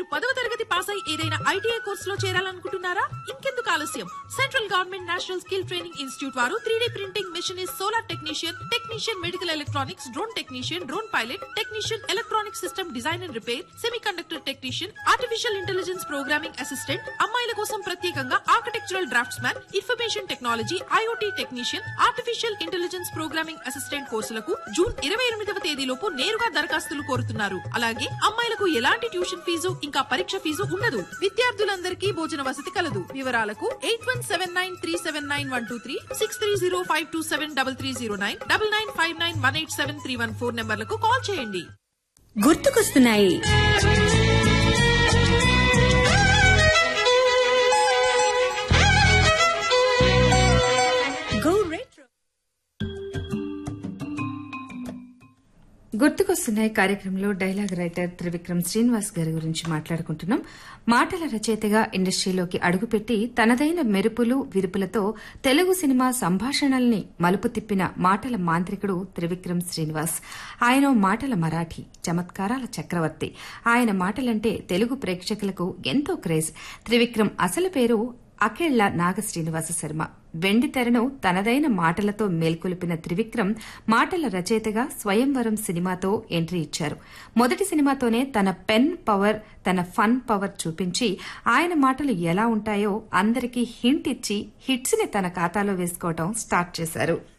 మీరు 10వ తరగతి పాస్ అయి ఏదైనా ఐటీఐ కోర్సులో చేరాలనుకుంటున్నారా? ఇంకెందుకు ఆలస్యం? Central government national skill training institute వారు 3D printing, machinist, solar technician, medical electronics, drone technician, drone pilot technician, electronic system design and repair, semi conductor technician, artificial intelligence programming assistant, అమ్మాయిల కోసం ప్రత్యేకంగా architectural drafts man, information technology, IoT technician, artificial intelligence programming assistant కోర్సులకు June 28వ తేదీలోపు నేరుగా దరఖాస్తులు కోరుతున్నారు. అలాగే అమ్మాయిలకు ఎలాంటి ట్యూషన్ ఫీజు ఇంకా పరీక్ష ఫీజు ఉండదు. విద్యార్థులందరికీ భోజన వసతి కలదు. వివరాలకు 8179379123, 6305273309, 9959187314 నంబర్లకు కాల్ చేయండి. గుర్తుకొస్తున్నాయి. గుర్తుకొస్తున్నాయి కార్యక్రమంలో డైలాగ్ రైటర్ త్రివిక్రమ్ శ్రీనివాస్ గారి గురించి మాట్లాడుకుంటున్నాం. మాటల రచయితగా ఇండస్ట్రీలోకి అడుగుపెట్టి తనదైన మెరుపులు విరుపులతో తెలుగు సినిమా సంభాషణల్ని మలుపు తిప్పిన మాటల మాంత్రికుడు త్రివిక్రమ్ శ్రీనివాస్. ఆయన మాటల మరాఠీ, చమత్కారాల చక్రవర్తి. ఆయన మాటలంటే తెలుగు ప్రేక్షకులకు ఎంతో క్రేజ్. త్రివిక్రమ్ అసలు పేరు అకెళ్ల నాగ శ్రీనివాస శర్మ. వెండి తెరను తనదైన మాటలతో మేల్కొల్పిన త్రివిక్రమ్ మాటల రచయితగా స్వయంవరం సినిమాతో ఎంట్రీ ఇచ్చారు. మొదటి సినిమాతోనే తన పెన్ పవర్, తన ఫన్ పవర్ చూపించి ఆయన మాటలు ఎలా ఉంటాయో అందరికీ హింట్ ఇచ్చి హిట్స్ ని తన ఖాతాలో వేసుకోవడం స్టార్ట్ చేశారు.